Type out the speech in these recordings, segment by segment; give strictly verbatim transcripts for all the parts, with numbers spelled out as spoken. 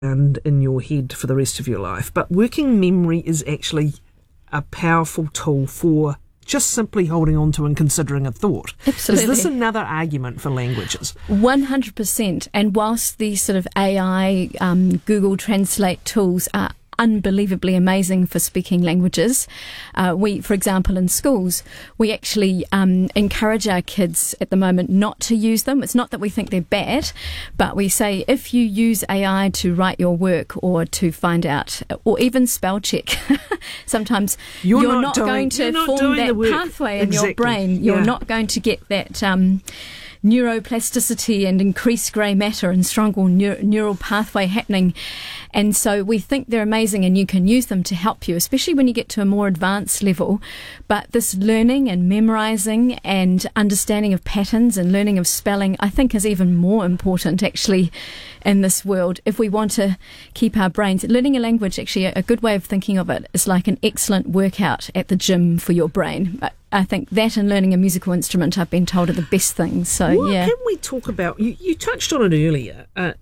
and in your head for the rest of your life. But working memory is actually a powerful tool for just simply holding on to and considering a thought. Absolutely. Is this another argument for languages? one hundred percent. And whilst these sort of A I, um, Google Translate tools are unbelievably amazing for speaking languages. Uh, we, for example, in schools, we actually um, encourage our kids at the moment not to use them. It's not that we think they're bad, but we say if you use A I to write your work or to find out, or even spell check, sometimes you're, you're not, not doing, going to not form that work. pathway in Exactly. your brain. You're yeah. not going to get that Um, neuroplasticity and increased grey matter and stronger neur- neural pathway happening. And so we think they're amazing and you can use them to help you, especially when you get to a more advanced level. But this learning and memorising and understanding of patterns and learning of spelling, I think, is even more important actually in this world if we want to keep our brains. Learning a language, actually, a good way of thinking of it is like an excellent workout at the gym for your brain. I think that and learning a musical instrument, I've been told, are the best things. So, well, yeah. Can we talk about, you, you touched on it earlier, uh,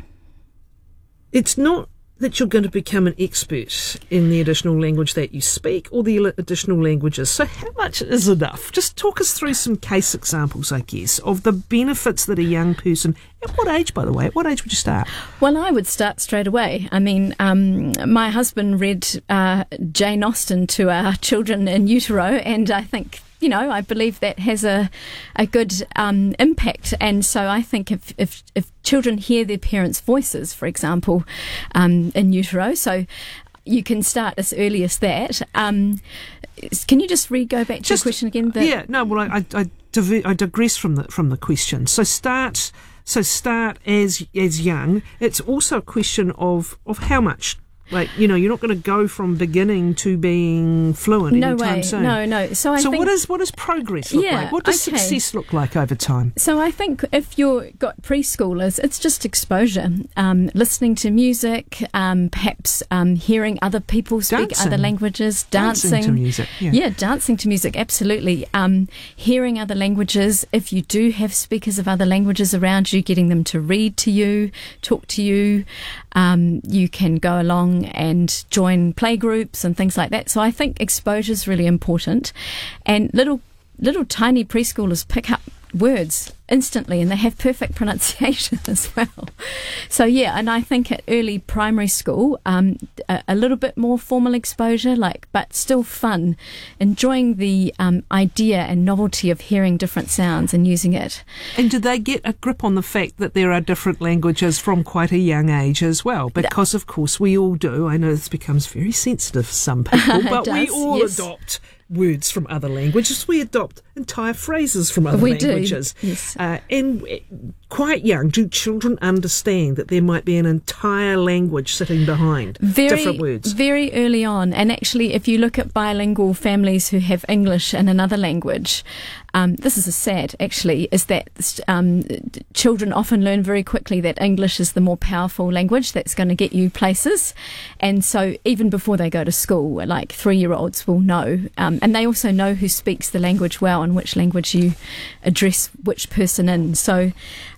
it's not that you're going to become an expert in the additional language that you speak or the additional languages. So how much is enough? Just talk us through some case examples, I guess, of the benefits that a young person, at what age, by the way, at what age would you start? Well, I would start straight away. I mean, um, my husband read uh, Jane Austen to our children in utero, and I think, you know, I believe that has a a good um, impact. And so I think if, if if children hear their parents' voices, for example, um, in utero, so you can start as early as that. Um, can you just re go back to just, your question again? The, yeah, no, well, I I, I, div- I digress from the from the question. So start so start as as young. It's also a question of of how much. Like, you know, you're not going to go from beginning to being fluent no anytime way. soon. No, no. So I so think, what is what does progress look yeah, like? What does okay. success look like over time? So I think if you've got preschoolers, it's just exposure, um, listening to music, um, perhaps um, hearing other people speak Dancing. other languages, dancing. Dancing to music, yeah. Yeah, dancing to music, absolutely. Um, hearing other languages. If you do have speakers of other languages around you, getting them to read to you, talk to you. Um, you can go along and join play groups and things like that. So I think exposure is really important. And little little tiny preschoolers pick up words instantly and they have perfect pronunciation as well. So yeah, and I think at early primary school, um, a, a little bit more formal exposure, like, but still fun, enjoying the um, idea and novelty of hearing different sounds and using it. And do they get a grip on the fact that there are different languages from quite a young age as well? Because of course we all do. I know this becomes very sensitive for some people, but does, we all yes. adopt words from other languages. We adopt entire phrases from other we languages. Do, yes. Uh, and quite young, do children understand that there might be an entire language sitting behind very, different words? Very early on. And actually, if you look at bilingual families who have English and another language, um, this is a sad, actually, is that um, children often learn very quickly that English is the more powerful language that's going to get you places. And so even before they go to school, like three-year-olds will know. Um, and they also know who speaks the language well and which language you address which person in. So,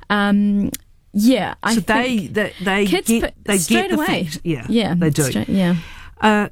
um, yeah, I so think they they, they kids get put, they straight get the away. fact. Yeah, yeah, they do. Straight, yeah. Uh,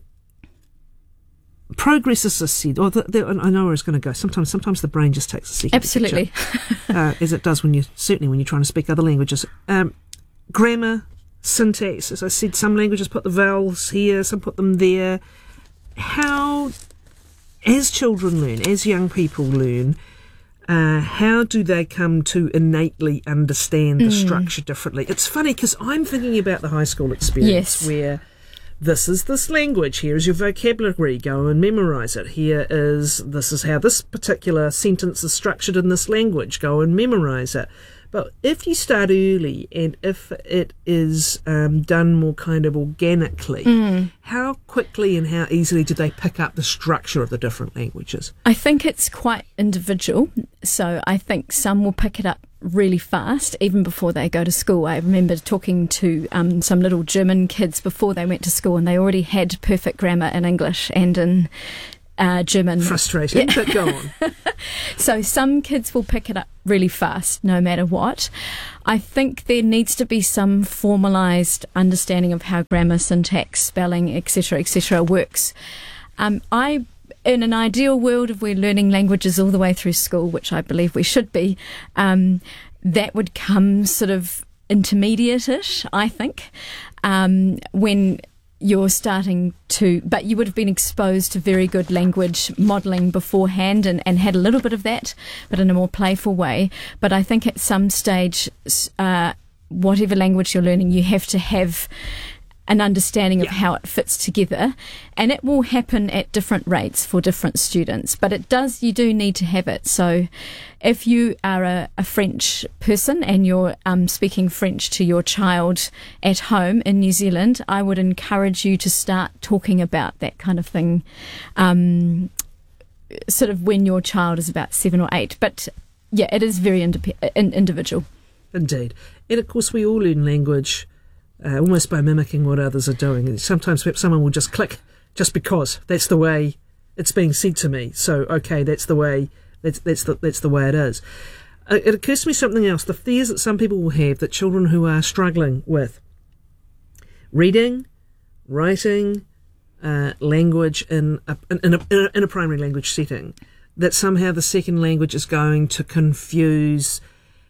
progress, as I said, or the, the, I know where it's going to go. Sometimes, sometimes the brain just takes a second. Absolutely, to catch up, uh, as it does when you certainly when you're trying to speak other languages. Um, grammar, syntax, as I said, some languages put the vowels here, some put them there. How, as children learn, as young people learn, uh, how do they come to innately understand the Mm. structure differently? It's funny because I'm thinking about the high school experience Yes. where this is this language, here is your vocabulary, go and memorise it. Here is, this is how this particular sentence is structured in this language, go and memorise it. But if you start early and if it is um, done more kind of organically, Mm. how quickly and how easily do they pick up the structure of the different languages? I think it's quite individual. So I think some will pick it up really fast, even before they go to school. I remember talking to um, some little German kids before they went to school, and they already had perfect grammar in English and in uh, German. Frustrating, yeah. But go on. So some kids will pick it up really fast, no matter what. I think there needs to be some formalised understanding of how grammar, syntax, spelling, et cetera, et cetera works. Um, I, in an ideal world, if we're learning languages all the way through school, which I believe we should be, um, that would come sort of intermediate-ish, I think, um, when you're starting to, but you would have been exposed to very good language modelling beforehand and, and had a little bit of that, but in a more playful way. But I think at some stage, uh, whatever language you're learning, you have to have an understanding of yeah. how it fits together, and it will happen at different rates for different students, but it does, you do need to have it. So if you are a, a French person and you're um, speaking French to your child at home in New Zealand, I would encourage you to start talking about that kind of thing um, sort of when your child is about seven or eight. But yeah, it is very indep- in- individual. Indeed. And of course we all learn language Uh, almost by mimicking what others are doing. Sometimes someone will just click just because that's the way it's being said to me. So okay, that's the way that's that's the that's the way it is. Uh, it occurs to me something else: the fears that some people will have that children who are struggling with reading, writing, uh, language in a, in, a, in a in a primary language setting, that somehow the second language is going to confuse.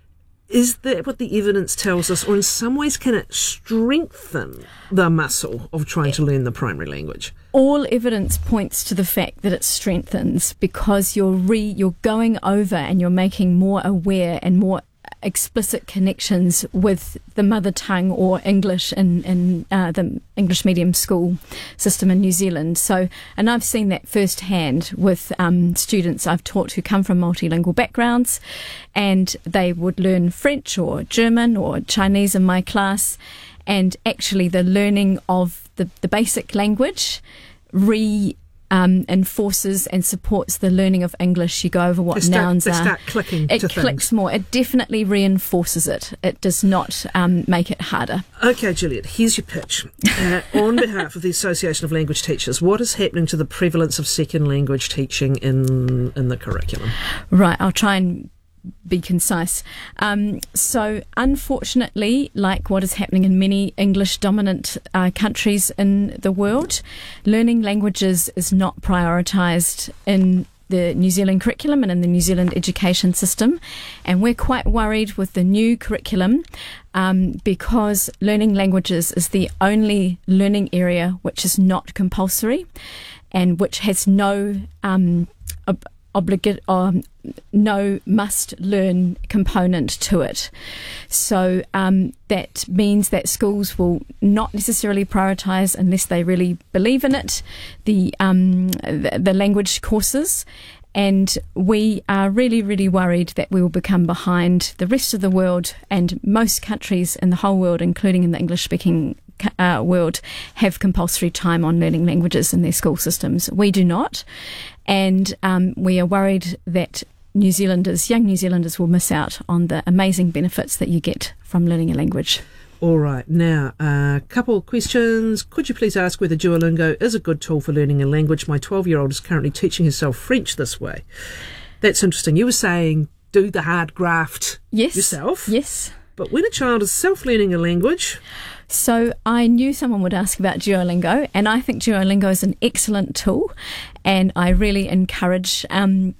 Is that what the evidence tells us, or in some ways can it strengthen the muscle of trying to learn the primary language? All evidence points to the fact that it strengthens, because you're re you're going over and you're making more aware and more explicit connections with the mother tongue or English in, in uh, the English medium school system in New Zealand. So, and I've seen that firsthand with um, students I've taught who come from multilingual backgrounds, and they would learn French or German or Chinese in my class, and actually the learning of the, the basic language re Um, enforces and supports the learning of English. You go over what they start, nouns they are. Start clicking it to clicks things. more. It definitely reinforces it. It does not um, make it harder. Okay, Juliet, here's your pitch. Uh, on behalf of the Association of Language Teachers, what is happening to the prevalence of second language teaching in in the curriculum? Right, I'll try and be concise. Um, so unfortunately, like what is happening in many English dominant uh, countries in the world, learning languages is not prioritised in the New Zealand curriculum and in the New Zealand education system, and we're quite worried with the new curriculum um, because learning languages is the only learning area which is not compulsory and which has no um, ob- obligate um, no must learn component to it. So um, that means that schools will not necessarily prioritise, unless they really believe in it, the um, the, the language courses. And we are really, really worried that we will become behind the rest of the world, and most countries in the whole world, including in the English-speaking uh, world, have compulsory time on learning languages in their school systems. We do not. And um, we are worried that New Zealanders, young New Zealanders, will miss out on the amazing benefits that you get from learning a language. All right. Now, a uh, couple of questions. Could you please ask whether Duolingo is a good tool for learning a language? My twelve-year-old is currently teaching herself French this way. That's interesting. You were saying do the hard graft yes. yourself. Yes. But when a child is self-learning a language... So I knew someone would ask about Duolingo, and I think Duolingo is an excellent tool, and I really encourage um,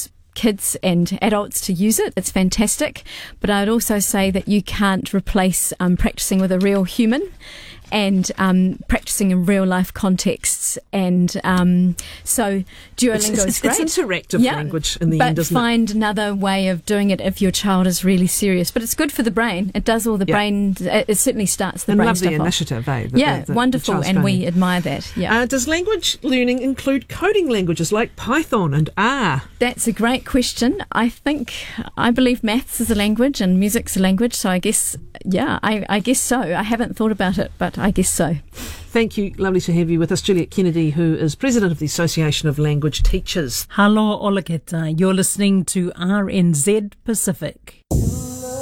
kids and adults to use it. It's fantastic. But I'd also say that you can't replace um, practicing with a real human and um, practicing in real life contexts. And um, so Duolingo it's, it's, is great. It's interactive yeah, language in the but end, isn't find it? another way of doing it if your child is really serious. But it's good for the brain. It does all the yeah. brain. It, it certainly starts the and brain love stuff the off. initiative, eh? The, yeah, the, the, wonderful, the and we training. admire that. Yeah. Uh, does language learning include coding languages like Python and R? That's a great question. I think, I believe maths is a language and music's a language, so I guess, yeah, I, I guess so. I haven't thought about it, but I guess so. Thank you. Lovely to have you with us, Juliet Kennedy, who is President of the Association of Language Teachers. Hello, Olaketa. You're listening to R N Z Pacific.